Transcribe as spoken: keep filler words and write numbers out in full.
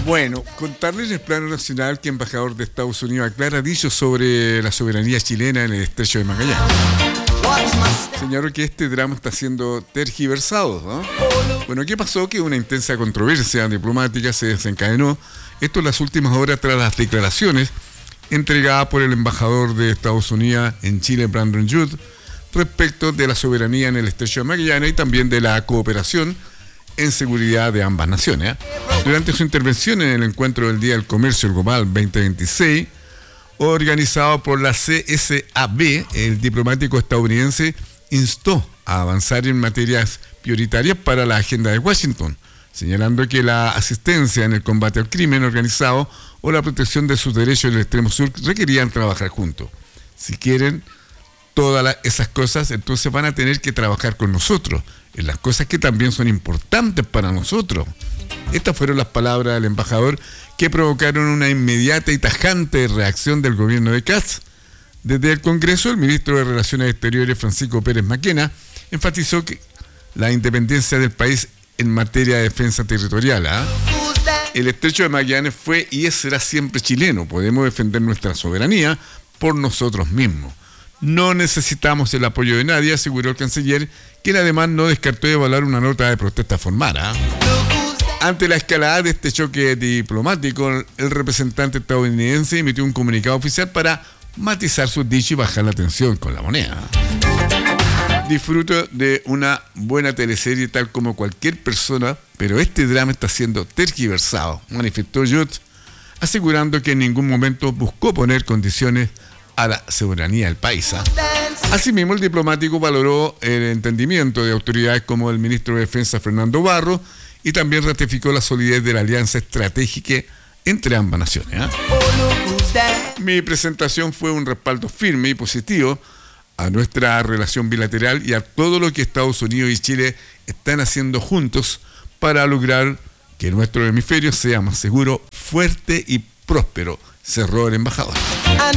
Bueno, contarles en el plano nacional que el embajador de Estados Unidos aclara dicho sobre la soberanía chilena en el estrecho de Magallanes. Señaló que este drama está siendo tergiversado, ¿no? Bueno, ¿qué pasó? Que una intensa controversia diplomática se desencadenó, esto en las últimas horas tras las declaraciones entregadas por el embajador de Estados Unidos en Chile, Brandon Judd, respecto de la soberanía en el estrecho de Magallanes y también de la cooperación en seguridad de ambas naciones. ¿eh? Durante su intervención en el encuentro del Día del Comercio Global veinte veintiséis, organizado por la C S A B, el diplomático estadounidense instó a avanzar en materias prioritarias para la agenda de Washington, señalando que la asistencia en el combate al crimen organizado o la protección de sus derechos en el extremo sur requerían trabajar juntos. Si quieren todas la, esas cosas, entonces van a tener que trabajar con nosotros, en las cosas que también son importantes para nosotros. Estas fueron las palabras del embajador que provocaron una inmediata y tajante reacción del gobierno de Katz. Desde el Congreso, el ministro de Relaciones Exteriores, Francisco Pérez Maquena, enfatizó que la independencia del país en materia de defensa territorial. ¿eh? El estrecho de Magallanes fue y será siempre chileno. Podemos defender nuestra soberanía por nosotros mismos. No necesitamos el apoyo de nadie, aseguró el canciller, quien además no descartó evaluar una nota de protesta formal. ¿eh? Ante la escalada de este choque diplomático, el representante estadounidense emitió un comunicado oficial para matizar sus dichos y bajar la tensión con la moneda. Disfruto de una buena teleserie tal como cualquier persona, pero este drama está siendo tergiversado, manifestó Judd, asegurando que en ningún momento buscó poner condiciones a la soberanía del país. ¿eh? Asimismo, el diplomático valoró el entendimiento de autoridades como el ministro de Defensa Fernando Barro y también ratificó la solidez de la alianza estratégica entre ambas naciones. ¿eh? Mi presentación fue un respaldo firme y positivo a nuestra relación bilateral y a todo lo que Estados Unidos y Chile están haciendo juntos para lograr que nuestro hemisferio sea más seguro, fuerte y próspero, cerró el embajador.